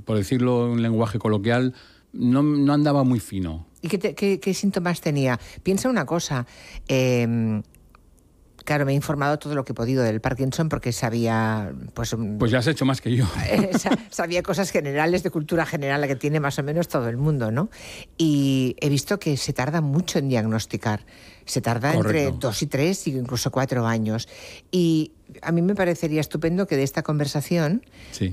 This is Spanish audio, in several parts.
por decirlo en lenguaje coloquial, no andaba muy fino. ¿Y qué síntomas tenía? Piensa una cosa, claro, me he informado todo lo que he podido del Parkinson porque sabía... Pues ya has hecho más que yo. Sabía cosas generales, de cultura general, que tiene más o menos todo el mundo, ¿no? Y he visto que se tarda mucho en diagnosticar. Se tarda entre 2 y 3 y incluso 4 años. Y a mí me parecería estupendo que de esta conversación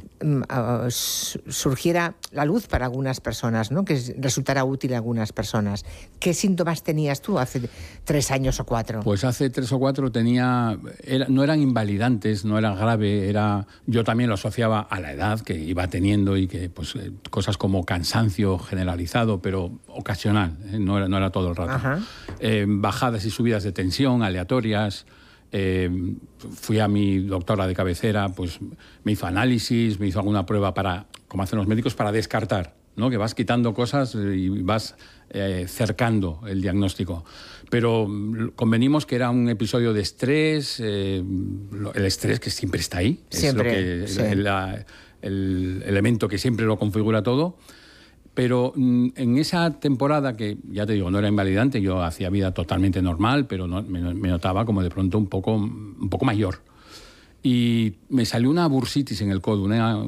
surgiera la luz para algunas personas, ¿no? Que resultara útil a algunas personas. ¿Qué síntomas tenías tú hace 3 años o 4? Pues hace 3 o 4 no eran invalidantes, no era grave, yo también lo asociaba a la edad que iba teniendo y que pues cosas como cansancio generalizado, pero ocasional, no era todo el rato. Bajadas y subidas de tensión aleatorias. Fui a mi doctora de cabecera, pues me hizo análisis, me hizo alguna prueba como hacen los médicos, para descartar, ¿no? Que vas quitando cosas y vas cercando el diagnóstico. Pero convenimos que era un episodio de estrés, el estrés que siempre está ahí, siempre, es el elemento que siempre lo configura todo. Pero en esa temporada, que ya te digo, no era invalidante, yo hacía vida totalmente normal, pero me notaba como de pronto un poco mayor. Y me salió una bursitis en el codo, una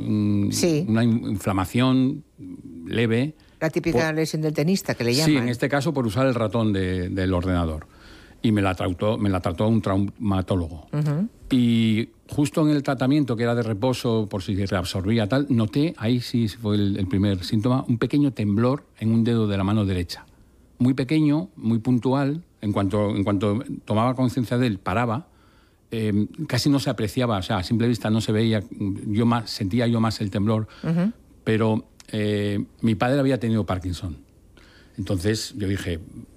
inflamación leve. La típica lesión del tenista, que le llaman. Sí, en este caso por usar el ratón del ordenador. Y me la trató un traumatólogo. Y justo en el tratamiento, que era de reposo, por si reabsorbía tal, noté, ahí sí fue el primer síntoma, un pequeño temblor en un dedo de la mano derecha. Muy pequeño, muy puntual. En cuanto tomaba conciencia de él, paraba. Casi no se apreciaba, o sea, a simple vista no se veía. Sentía yo más el temblor. Pero mi padre había tenido Parkinson. Entonces yo dije,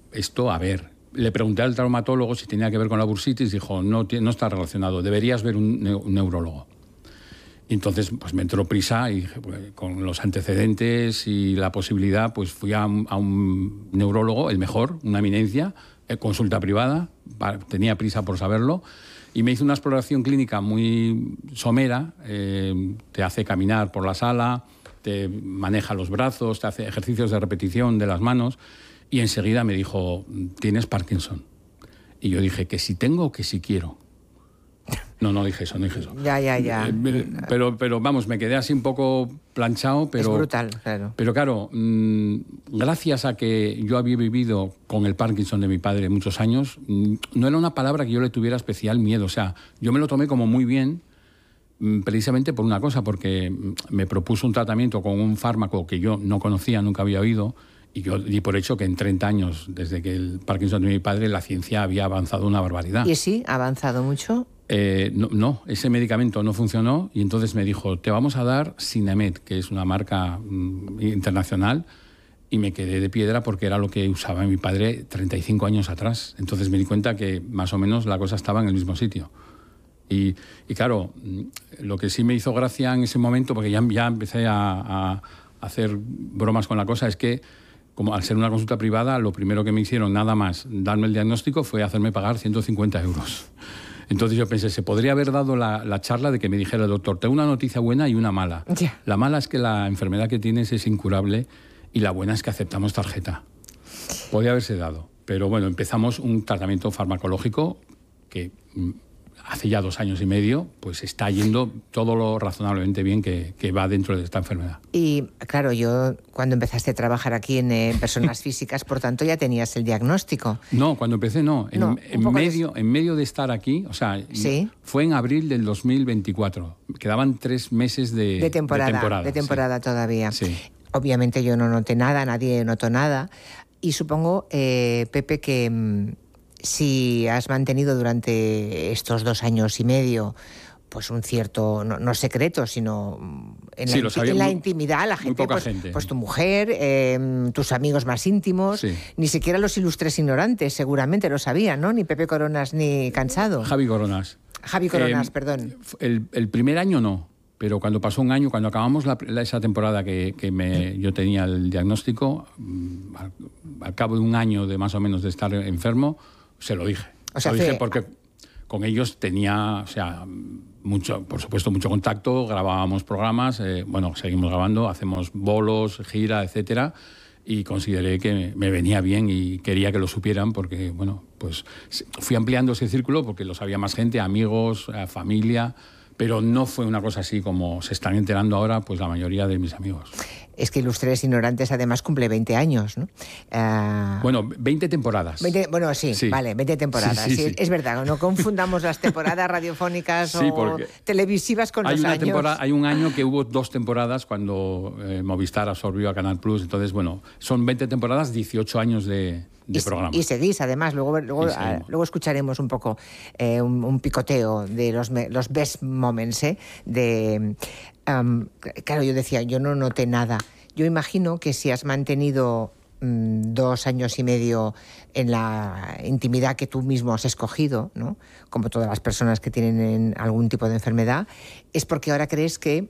le pregunté al traumatólogo si tenía que ver con la bursitis, dijo, no está relacionado, deberías ver un neurólogo. Y entonces pues me entró prisa y dije, pues, con los antecedentes y la posibilidad, pues fui a un neurólogo, el mejor, una eminencia, consulta privada, tenía prisa por saberlo, y me hizo una exploración clínica muy somera, te hace caminar por la sala, te maneja los brazos, te hace ejercicios de repetición de las manos. Y enseguida me dijo, tienes Parkinson. Y yo dije, que si tengo o que si quiero. No dije eso. Ya. Pero vamos, me quedé así un poco planchado. Pero, es brutal, claro. Pero claro, gracias a que yo había vivido con el Parkinson de mi padre muchos años, no era una palabra que yo le tuviera especial miedo. O sea, yo me lo tomé como muy bien, precisamente por una cosa, porque me propuso un tratamiento con un fármaco que yo no conocía, nunca había oído. Y yo di por hecho que en 30 años, desde que el Parkinson de mi padre, la ciencia había avanzado una barbaridad. ¿Y sí? ¿Ha avanzado mucho? No, ese medicamento no funcionó y entonces me dijo, te vamos a dar Sinemet, que es una marca internacional, y me quedé de piedra porque era lo que usaba mi padre 35 años atrás. Entonces me di cuenta que más o menos la cosa estaba en el mismo sitio. Y claro, lo que sí me hizo gracia en ese momento, porque ya empecé a hacer bromas con la cosa, es que como al ser una consulta privada, lo primero que me hicieron, nada más darme el diagnóstico, fue hacerme pagar 150 euros. Entonces yo pensé, se podría haber dado la charla de que me dijera el doctor, tengo una noticia buena y una mala. Yeah. La mala es que la enfermedad que tienes es incurable y la buena es que aceptamos tarjeta. Podría haberse dado. Pero bueno, empezamos un tratamiento farmacológico que hace ya 2 años y medio, pues está yendo todo lo razonablemente bien que va dentro de esta enfermedad. Y claro, yo cuando empezaste a trabajar aquí en personas físicas, por tanto ya tenías el diagnóstico. No, cuando empecé no. En medio de estar aquí, o sea, ¿sí? Fue en abril del 2024. Quedaban 3 meses de temporada todavía. Sí. Obviamente yo no noté nada, nadie notó nada. Y supongo, Pepe, que si has mantenido durante estos 2 años y medio pues un cierto, no secreto, sino en la intimidad, la gente, pues tu mujer, tus amigos más íntimos, ni siquiera los ilustres ignorantes seguramente lo sabían, ¿no? Ni Pepe Coronas ni Cansado. Javi Coronas, perdón. El primer año no, pero cuando pasó un año, cuando acabamos esa temporada que yo tenía el diagnóstico, al cabo de un año de más o menos de estar enfermo, se lo dije. O sea, lo dije porque con ellos tenía, o sea, por supuesto, mucho contacto, grabábamos programas, seguimos grabando, hacemos bolos, gira, etcétera, y consideré que me venía bien y quería que lo supieran porque, pues fui ampliando ese círculo porque lo sabía más gente, amigos, familia, pero no fue una cosa así como se están enterando ahora pues la mayoría de mis amigos. Es que Ilustres Ignorantes además cumple 20 años, ¿no? 20 temporadas. 20 temporadas. Sí. Es verdad, no confundamos las temporadas radiofónicas o televisivas con los años. Hay un año que hubo 2 temporadas cuando Movistar absorbió a Canal Plus, entonces, son 20 temporadas, 18 años de programa. Y seguís, además, luego escucharemos un poco un picoteo de los best moments, claro, yo decía, yo no noté nada. Yo imagino que si has mantenido 2 años y medio en la intimidad que tú mismo has escogido, ¿no? Como todas las personas que tienen algún tipo de enfermedad, es porque ahora crees que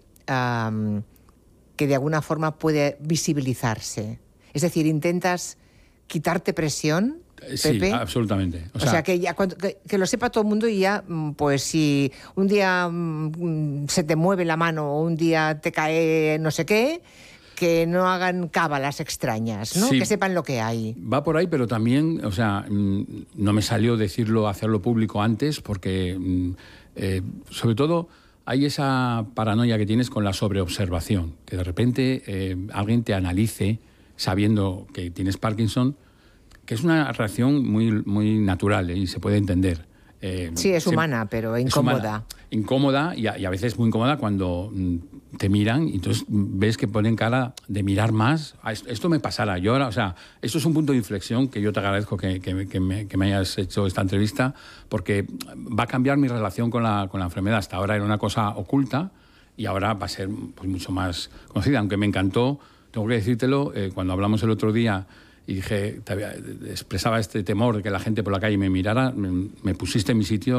de alguna forma puede visibilizarse. Es decir, intentas quitarte presión, Pepe. Sí, absolutamente. O sea que ya que lo sepa todo el mundo y ya, pues si un día se te mueve la mano o un día te cae no sé qué, que no hagan cábalas extrañas, ¿no? Sí, que sepan lo que hay. Va por ahí, pero también, no me salió hacerlo público antes porque, sobre todo, hay esa paranoia que tienes con la sobreobservación, que de repente alguien te analice sabiendo que tienes Parkinson, que es una reacción muy, muy natural y se puede entender. Sí, es humana, pero incómoda. Incómoda y a veces muy incómoda cuando te miran y entonces ves que ponen cara de mirar más. Esto me pasará. Yo ahora, esto es un punto de inflexión que yo te agradezco que me hayas hecho esta entrevista porque va a cambiar mi relación con la enfermedad. Hasta ahora era una cosa oculta y ahora va a ser pues, mucho más conocida. Aunque me encantó, tengo que decírtelo, cuando hablamos el otro día y dije, expresaba este temor de que la gente por la calle me mirara, me pusiste en mi sitio.